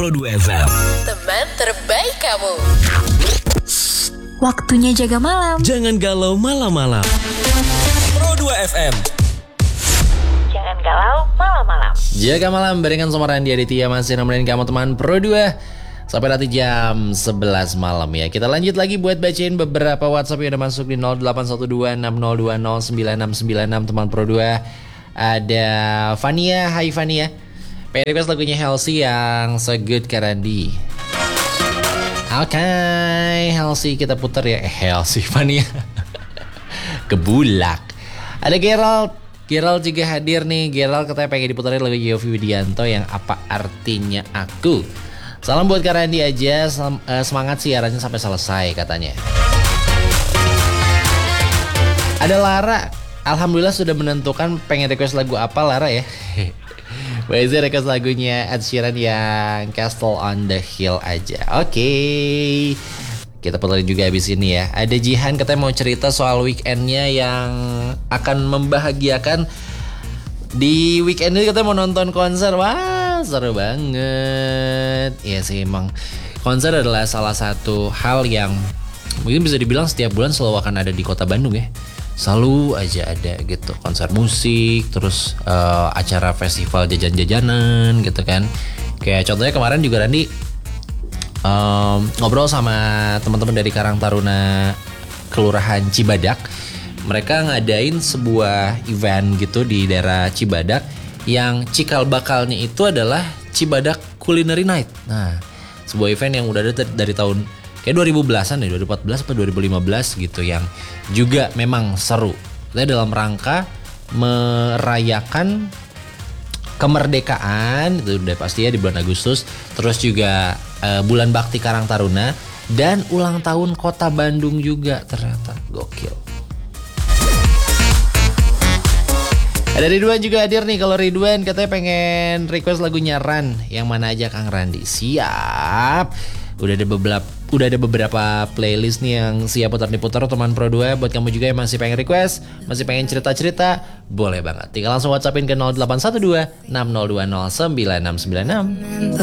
Pro 2 FM. Teman terbaik kamu. Waktunya jaga malam. Jangan galau malam-malam. Pro 2 FM. Jangan galau malam-malam. Jaga malam barengan sama Randy Aditya masih nemenin kamu teman Pro 2 sampai nanti jam 11 malam ya. Kita lanjut lagi buat bacain beberapa WhatsApp yang udah masuk di 081260209696 teman Pro 2. Ada Fania, hai Fania. Pengen request lagunya Halsey yang So Good Kak Randy. Oke, Halsey kita putar ya. Halsey Fania. Kebulak. Ada Gerald juga hadir nih. Gerald katanya pengen diputarin lagu Yovie Widianto yang Apa Artinya Aku. Salam buat Kak Randy aja. Semangat siarannya sampai selesai katanya. Ada Lara. Alhamdulillah sudah menentukan pengen request lagu apa Lara ya. WZ request lagunya Ed Sheeran yang Castle on the Hill aja. Oke. Kita putarin juga abis ini ya. Ada Jihan katanya mau cerita soal weekendnya yang akan membahagiakan. Di weekend ini katanya mau nonton konser. Wah seru banget. Iya sih emang konser adalah salah satu hal yang mungkin bisa dibilang setiap bulan selalu akan ada di kota Bandung ya. Selalu aja ada gitu konser musik, terus acara festival jajan-jajanan gitu kan. Kayak contohnya kemarin juga Randy ngobrol sama teman-teman dari Karang Taruna Kelurahan Cibadak. Mereka ngadain sebuah event gitu di daerah Cibadak yang cikal bakalnya itu adalah Cibadak Culinary Night. Nah, sebuah event yang udah ada dari tahun kayak 2010-an ya, 2014 atau 2015 gitu yang juga memang seru. Kita dalam rangka merayakan kemerdekaan itu udah pasti ya di bulan Agustus, terus juga bulan Bakti Karang Taruna dan ulang tahun Kota Bandung juga ternyata gokil. Ada Ridwan juga hadir nih. Kalau Ridwan katanya pengen request lagunya Run. Yang mana aja Kang Randy? Siap. Udah ada beberapa playlist nih yang siap putar teman Pro 2. Buat kamu juga yang masih pengen request, masih pengen cerita-cerita, boleh banget. Tinggal langsung WhatsAppin ke 0812 6020 9696.